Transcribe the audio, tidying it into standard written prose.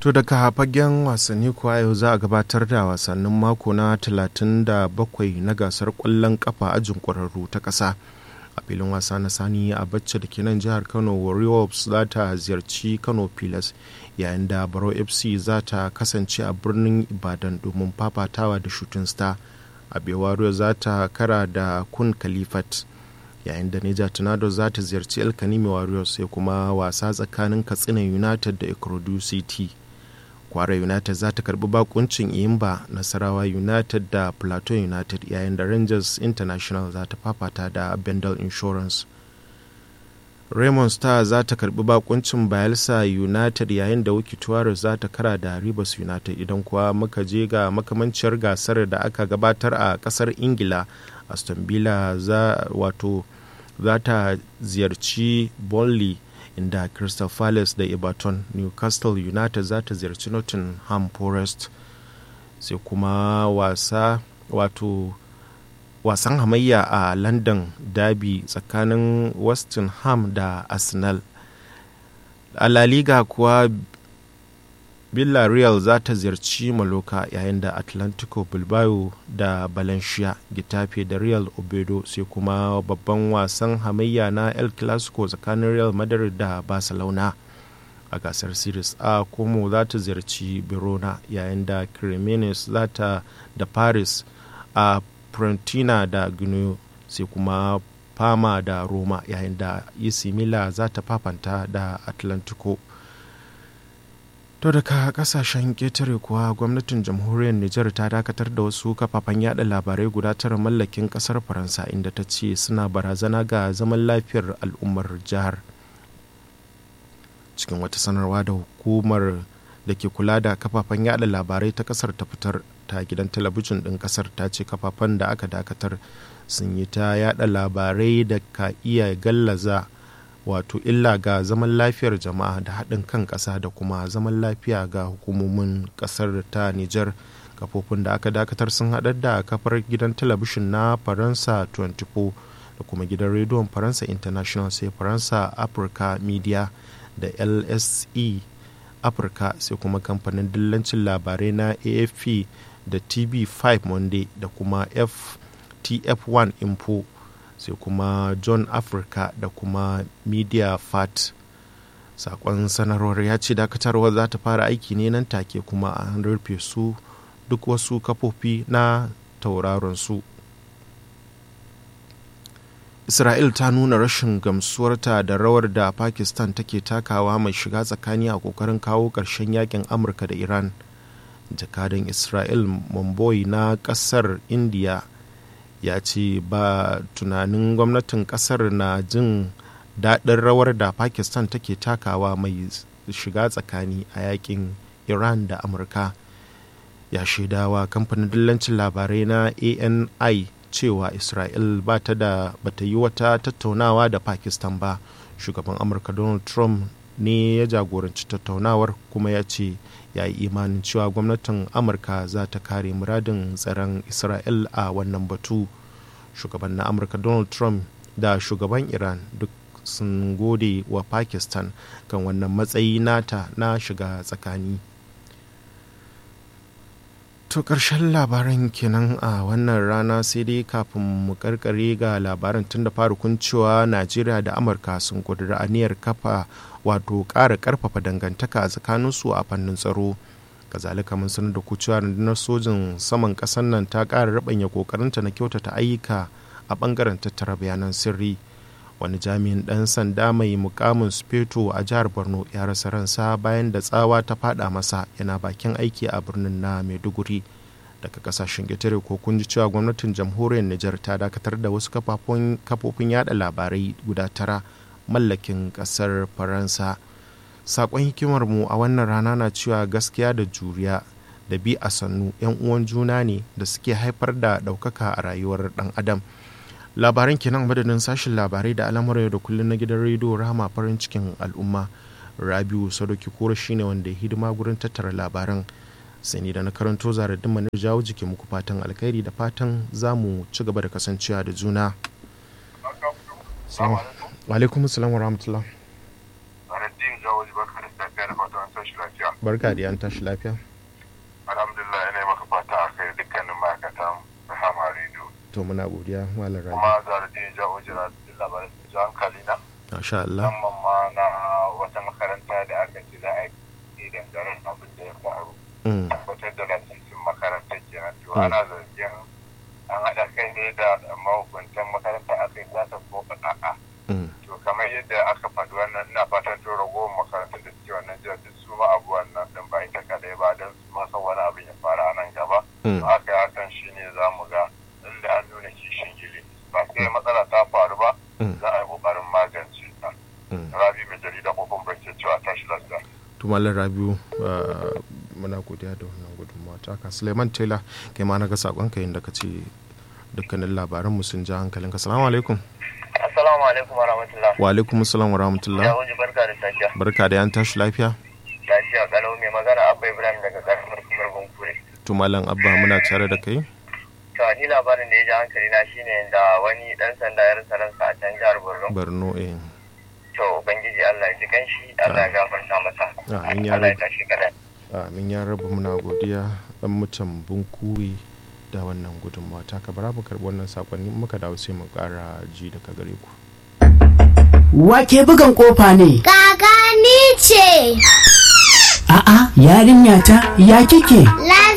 To daga fagen wasanni kuwa yau za a gabatar da wasannin mako na 37 na gasar ƙwallon ƙafa ajin ƙwararru ta ƙasa. A filin wasa na Sani Abacha da ke nan jihar Kano, Warriors za ta ziyarci Kano Pilas, yayin da Barau FC za ta kasance a birnin Ibadan domin fafatawa da Shooting Star. Abe Warriors za ta kara da Kun Khalifat, yayin da Niger Tornadoes za ta ziyarci El Kanimi Warriors, sai kuma wasa tsakanin Katsina United da Ikorodu City. Kwara United za ta karbi bakuncin Iyimba, Nasarawa United da Plateau United, yayin da Rangers International za ta fafata da Bendel Insurance. Raymond Star za ta karbi bakuncin Bayelsa United, yayin da Wikitoris za ta kara da Rivers United. Idan kuwa muka je ga makamanciyar gasar da aka gabatar a kasar Ingila, Aston Villa za ta ziyarci Burnley, inda Crystal Palace da Everton. Newcastle United za ta ziyarci Nottingham Forest. Sai kuma wasan hamayya a London Derby tsakanin West Ham da Arsenal. A La Liga kuwa Villarreal za ta ziyarci Mallorca, yayin da Atlantico Bilbao da Valencia, Getafe da Real Oviedo. Sai kuma babban wasan hamayya na El Clasico tsakanin Real Madrid da Barcelona. A gasar Series A, Como za ta ziyarci Verona, yayin da Cremonese za ta da Paris, a Fiorentina da Genoa. Sai kuma Parma da Roma, yayin da AC Milan za ta fafanta da Atlantico. To daga kasashen ƙetare kuwa, gwamnatin jamhuriyar Nijar ta dakatar da wasu kafafen yada labarai guda 9 mallakin ƙasar Faransa, inda ta ce suna barazana ga zaman lafiyar al'ummar jihar. Cikin wata sanarwa da hukumar da ke kula da kafafen yada labarai ta ƙasar ta fitar ta gidan talabijin ɗin ƙasar, ta ce kafafen da aka dakatar sun yi ta yada labarai da ka iya gallaza illa ga zaman lafiyar jama'a da haɗin kan ƙasa da kuma zaman lafiya ga hukumomin ƙasar ta Nijar. Kafofin da aka dakatar sun haɗar da kafar gidan talabijin na Faransa 24 da kuma gidan rediyon Faransa International, sai Faransa Africa Media da LSE Africa, sai kuma kamfanin dillancin labarai na AFP da TV5 Monday da kuma FTF1 Info, sai kuma John Africa da kuma Media Fat. Sakon sanarwar ya ce dakatarwar za ta fara aiki ne nan take, kuma an rufe su duk wasu kafofi na tauraron su. Isra'il ta nuna rashin gamsuwarta da rawar da Pakistan take takawa mai shiga tsakani a kokarin kawo ƙarshen yakin Amurka da Iran. Jakadan Isra'il Momboy na ƙasar India ya ce ba tunanin gwamnatin kasar na jin daɗin rawar da Pakistan take takawa mai shiga tsakani a yakin Iran da Amurka. Ya shaidawa kamfanin dillancin labarai na ANI cewa Isra'il ba ta yi wata tattaunawa da Pakistan ba. Shugaban Amurka Donald Trump ne ya jagoranci tattaunawar, kuma ya ce ya yi imanin cewa gwamnatin Amurka za ta kare muradin tsaron Isra'il a wannan batu. Shugaban na Amurka Donald Trump da shugaban Iran duk sun gode wa Pakistan kan wannan matsayi nata na shiga tsakani. To ƙarshen labaran kenan a wannan rana, sai dai kafin mu karkare ga labaran tun da faru kun cewa Najeriya da Amurka sun ƙudiri aniyar ƙara ƙarfafa dangantaka tsakaninsu a fannin tsaro. Kazalika mun sanar da ku cewa rundunar sojin saman ƙasar nan ta ƙara rabanya ƙoƙarinta na kyautata ayyuka a ɓangaren tattara bayanan sirri. Wani jami'in ɗan sanda mai mukamin Sufeto a jihar Borno ya rasa ransa bayan da tsawa ta faɗa masa yana bakin aiki a birnin na Maiduguri. Daga kasashen ƙetare ko kun ji cewa gwamnatin jamhuriyar Nijar ta dakatar da wasu kafofin yada labarai guda 9 mallakin ƙasar Faransa. Sakon hikimar mu a wannan rana na cewa gaskiya da juriya da bi a sannu 'yan uwan juna ne da suke haifar da ɗaukaka a rayuwar ɗan adam. Labaran kenan madadin sashen labarai da al'amuran da kullum na gidan rediyo Rahama farin cikin al'umma. Rabiu Sadoki Kora shine wanda ya hidima gurin tattara labaran. Sani da na karanto Zaradin Manir Jawo jike muku fatan alkhairi da fatan za mu ci gaba da kasancewa da juna. Wa alaikum assalam wa rahmatullah. Zaradin Jawo barka da safiya da fatan an tashi lafiya. barka da an tashi lafiya. Alhamdulillah ina maka fata a kai dukkanin ma'aikatan Rahama Radio. To muna godiya Malam Rabi. Kuma Zaradin Jawo Jira da labarin da hankali na. Masha Allah. Musamman ma na wata makaranta da aka ce za a yi dangaren abin da ya faru. Tabbatar da lasisin makarantar kenan. To ana zargin an haɗa kai ne da mahukuntan makaranta aka yi zata ko a'a. To kamar yadda aka faɗi wannan ina fatan to ragowar makarantar da suke wannan jihar duk su ma abubuwan nan ɗin ba ita kaɗai ba don su ma san wani abin ya fara a nan gaba. Haka hakan shi ne za mu ga inda an nuna kishin gili ba sai matsala ta faru ba za a yi ƙoƙarin magance ta. Rabi mai jarida ko kuma bai cewa tashi lafiya. To Malam Rabiu muna godiya da wannan gudunmawa taka. Suleiman Taylor kai ma na ga sakonka inda ka ce dukkanin labaran mu sun ja hankalinka. Assalamu alaikum. Assalamu alaikum wa rahmatullah. Wa alaikum assalam wa rahmatullah. Ya wuce barka da safiya. Barka da an tashi lafiya. Lafiya kalau mai magana Abba Ibrahim daga kasar Kumar Bunkure. To Malam Abba muna tare da kai. To ni labarin da ya ji hankali na shine da wani dan sanda ya rasa ransa a can jihar Borno. Borno To ubangiji Allah ya ji kanshi, Allah ya gafarta masa. Amin ya Allah ya tashi kada. Amin ya rabu muna godiya dan mutan Bunkure da wannan gudunmawa ta ka bara mu karbi wannan sakonni muka dawo sai mu kara ji daga gare ku. Wake bugan kofa ne? Kaka ni ce. A'a yarinya ta ya kike?